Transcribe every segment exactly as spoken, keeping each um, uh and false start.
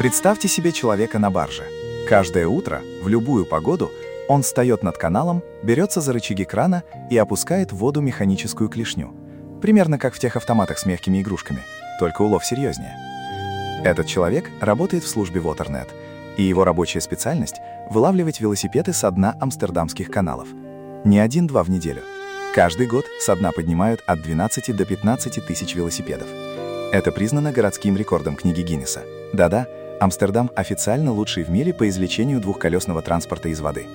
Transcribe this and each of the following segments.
Представьте себе человека на барже. Каждое утро, в любую погоду, он встает над каналом, берется за рычаги крана и опускает в воду механическую клешню. Примерно как в тех автоматах с мягкими игрушками, только улов серьезнее. Этот человек работает в службе WaterNet, и его рабочая специальность — вылавливать велосипеды со дна амстердамских каналов. Не один-два в неделю. Каждый год со дна поднимают от двенадцати до пятнадцати тысяч велосипедов. Это признано городским рекордом книги Гиннесса. Да-да, Амстердам официально лучший в мире по извлечению двухколесного транспорта из воды.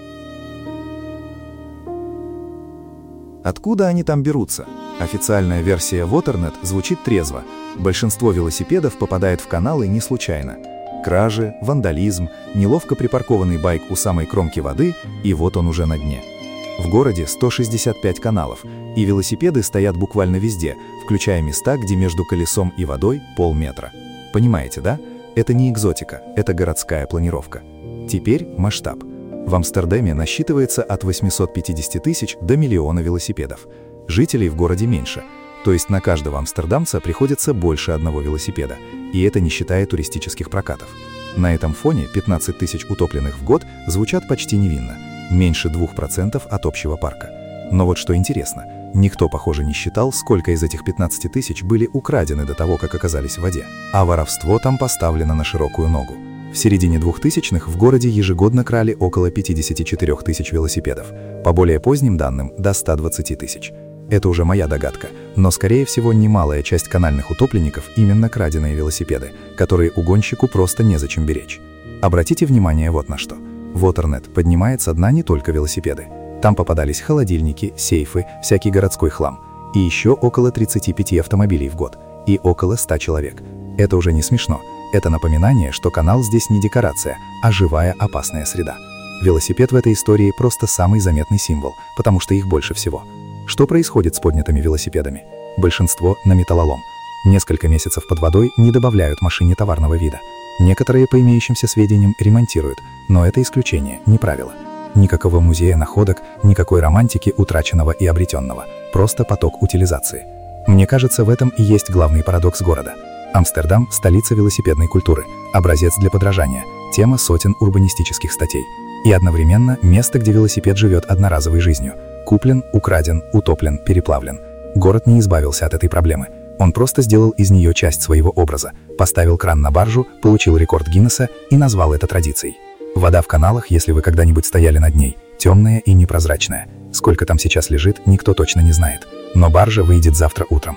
Откуда они там берутся? Официальная версия WaterNet звучит трезво. Большинство велосипедов попадает в каналы не случайно. Кражи, вандализм, неловко припаркованный байк у самой кромки воды, и вот он уже на дне. В городе сто шестьдесят пять каналов, и велосипеды стоят буквально везде, включая места, где между колесом и водой полметра. Понимаете, да? Это не экзотика, это городская планировка. Теперь масштаб. В Амстердаме насчитывается от восьмисот пятидесяти тысяч до миллиона велосипедов. Жителей в городе меньше, то есть на каждого амстердамца приходится больше одного велосипеда, и это не считая туристических прокатов. На этом фоне пятнадцать тысяч утопленных в год звучат почти невинно, меньше двух процентов от общего парка. Но вот что интересно, никто, похоже, не считал, сколько из этих пятнадцати тысяч были украдены до того, как оказались в воде. А воровство там поставлено на широкую ногу. В середине двухтысячных в городе ежегодно крали около пятидесяти четырёх тысяч велосипедов, по более поздним данным до ста двадцати тысяч. Это уже моя догадка, но, скорее всего, немалая часть канальных утопленников именно краденые велосипеды, которые угонщику просто незачем беречь. Обратите внимание вот на что. WaterNet поднимает со дна не только велосипеды. Там попадались холодильники, сейфы, всякий городской хлам. И еще около тридцати пяти автомобилей в год. И около ста человек. Это уже не смешно. Это напоминание, что канал здесь не декорация, а живая опасная среда. Велосипед в этой истории просто самый заметный символ, потому что их больше всего. Что происходит с поднятыми велосипедами? Большинство на металлолом. Несколько месяцев под водой не добавляют машине товарного вида. Некоторые, по имеющимся сведениям, ремонтируют, но это исключение, не правило. Никакого музея находок, никакой романтики утраченного и обретенного. Просто поток утилизации. Мне кажется, в этом и есть главный парадокс города. Амстердам – столица велосипедной культуры, образец для подражания, тема сотен урбанистических статей. И одновременно место, где велосипед живет одноразовой жизнью. Куплен, украден, утоплен, переплавлен. Город не избавился от этой проблемы. Он просто сделал из нее часть своего образа, поставил кран на баржу, получил рекорд Гиннесса и назвал это традицией. Вода в каналах, если вы когда-нибудь стояли над ней, темная и непрозрачная. Сколько там сейчас лежит, никто точно не знает. Но баржа выйдет завтра утром.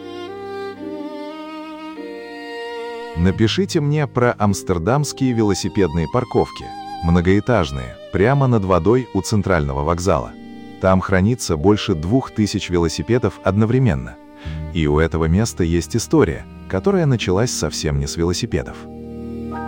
Напишите мне про амстердамские велосипедные парковки, многоэтажные, прямо над водой у центрального вокзала. Там хранится больше двух тысяч велосипедов одновременно. И у этого места есть история, которая началась совсем не с велосипедов.